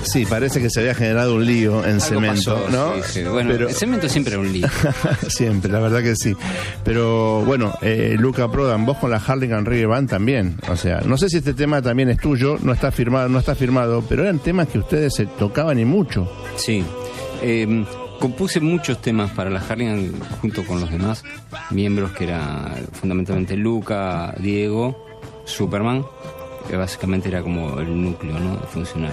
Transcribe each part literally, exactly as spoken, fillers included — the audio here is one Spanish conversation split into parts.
sí, parece que se había generado un lío en Algo Cemento, pasó, ¿no? Sí, sí. Bueno, Pero... el Cemento siempre era un lío. Siempre, la verdad que sí. Pero bueno, eh, Luca Prodan, vos con la Harlingen Reggae Band también. O sea, no sé si este tema también es tuyo, no está firmado, no está firmado, pero eran temas que ustedes se tocaban y mucho. Sí. Eh, compuse muchos temas para la Harlingen junto con los demás miembros, que era fundamentalmente Luca, Diego, Superman, que básicamente era como el núcleo, ¿no?, funcional.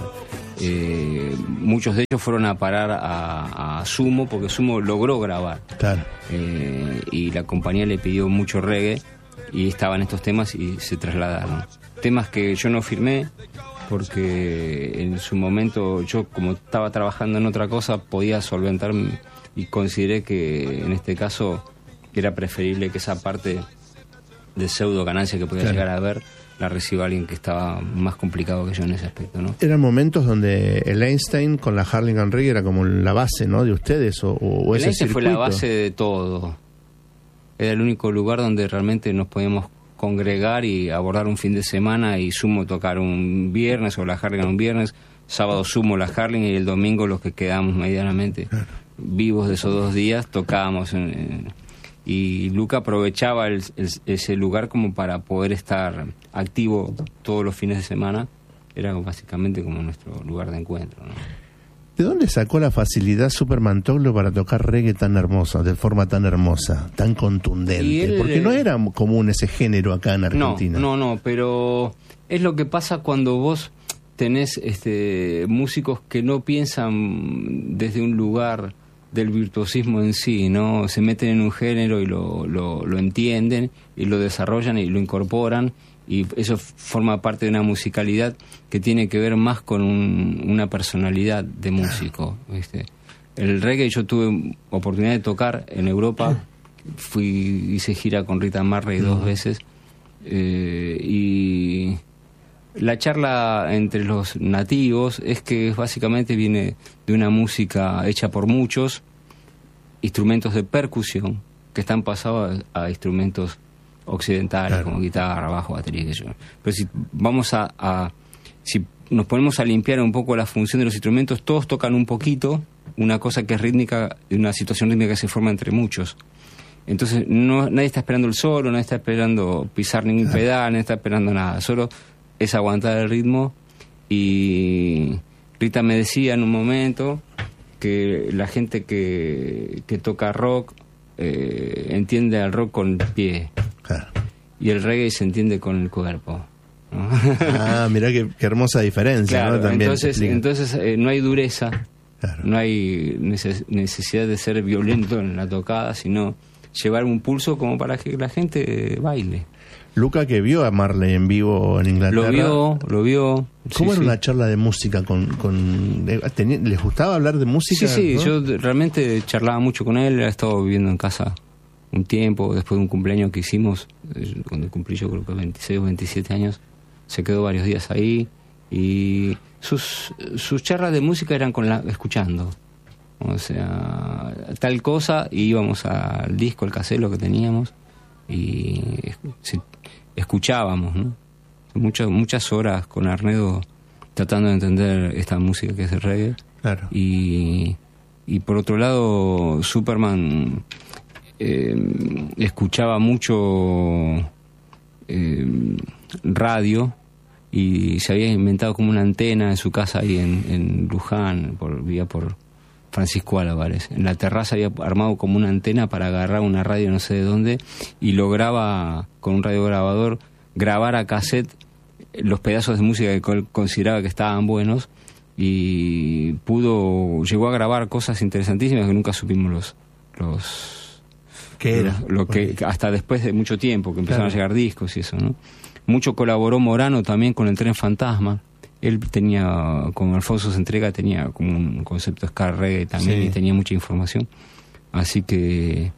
Eh, muchos de ellos fueron a parar a, a Sumo, porque Sumo logró grabar. Claro. Eh, y la compañía le pidió mucho reggae y estaban estos temas y se trasladaron. Temas que yo no firmé porque en su momento yo, como estaba trabajando en otra cosa, podía solventarme y consideré que en este caso era preferible que esa parte de pseudo ganancia que podía claro. llegar a haber la reciba alguien que estaba más complicado que yo en ese aspecto, ¿no? Eran momentos donde el Einstein con la Harlingen Reggae era como la base, ¿no?, de ustedes, o, o el ese Einstein circuito. Fue la base de todo. Era el único lugar donde realmente nos podíamos congregar y abordar un fin de semana, y Sumo tocar un viernes, o la Harlingen un viernes, sábado Sumo la Harlingen, y el domingo los que quedamos medianamente claro. vivos de esos dos días tocábamos en, en, y Luca aprovechaba el, el, ese lugar como para poder estar activo todos los fines de semana. Era básicamente como nuestro lugar de encuentro, ¿no? ¿De dónde sacó la facilidad Superman Toglo para tocar reggae tan hermosa, de forma tan hermosa, tan contundente? Él, porque no era común ese género acá en Argentina. No, no, no, pero es lo que pasa cuando vos tenés este, músicos que no piensan desde un lugar del virtuosismo en sí, ¿no? Se meten en un género y lo, lo, lo entienden y lo desarrollan y lo incorporan, y eso forma parte de una musicalidad que tiene que ver más con un, una personalidad de músico, ¿viste? El reggae, yo tuve oportunidad de tocar en Europa, fui hice gira con Rita Marley dos veces, eh, y la charla entre los nativos es que básicamente viene de una música hecha por muchos, instrumentos de percusión que están pasados a, a instrumentos occidentales, claro. como guitarra, bajo, batería, que yo. Pero si vamos a, a si nos ponemos a limpiar un poco la función de los instrumentos, todos tocan un poquito, una cosa que es rítmica, una situación rítmica que se forma entre muchos. Entonces no, nadie está esperando el solo, nadie está esperando pisar ningún claro. pedal, nadie está esperando nada, solo es aguantar el ritmo. Y Rita me decía en un momento que la gente que, que toca rock eh, entiende al rock con el pie, claro. y el reggae se entiende con el cuerpo, ¿no? Ah, mirá qué, qué hermosa diferencia, claro, ¿no? También entonces, entonces eh, no hay dureza, claro. no hay neces- necesidad de ser violento en la tocada, sino llevar un pulso como para que la gente eh, baile. Luca, que vio a Marley en vivo en Inglaterra. Lo vio, lo vio. ¿Cómo sí, era sí. una charla de música? con, con ¿Les gustaba hablar de música? Sí, sí, ¿no? yo realmente charlaba mucho con él, he estado viviendo en casa un tiempo, después de un cumpleaños que hicimos, cuando cumplí yo creo que veintiséis o veintisiete años, se quedó varios días ahí, y sus, sus charlas de música eran con la, escuchando. O sea, tal cosa, y íbamos al disco, al casero que teníamos, y sí, escuchábamos, ¿no? Muchas, muchas horas con Arnedo tratando de entender esta música que es el reggae. Claro. Y, y por otro lado, Superman eh, escuchaba mucho eh, radio, y se había inventado como una antena en su casa ahí en, en Luján, por, vía por Francisco Álvarez. En la terraza había armado como una antena para agarrar una radio no sé de dónde, y lograba con un radiograbador grabar a cassette los pedazos de música que él consideraba que estaban buenos, y pudo llegó a grabar cosas interesantísimas que nunca supimos los los ¿qué era? Lo, lo que hasta después de mucho tiempo que empezaron claro. a llegar discos y eso, ¿no? Mucho colaboró Morano también con el Tren Fantasma. Él tenía, con Alfonso se entrega, tenía como un concepto ska reggae también, sí. y tenía mucha información. Así que,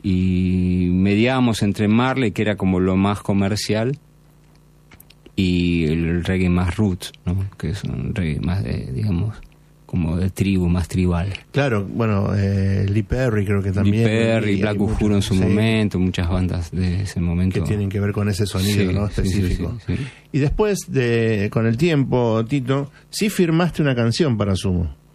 y mediábamos entre Marley, que era como lo más comercial, y el reggae más roots, ¿no? Que es un reggae más de, digamos, como de tribu, más tribal. Claro, bueno, eh, Lee Perry creo que también. Lee Perry, y, Black y Uhuru en su sí, momento, muchas bandas de ese momento. Que tienen que ver con ese sonido, sí, ¿no? Específico. Sí, sí, sí, sí. Y después, de con el tiempo, Tito, sí firmaste una canción para Sumo.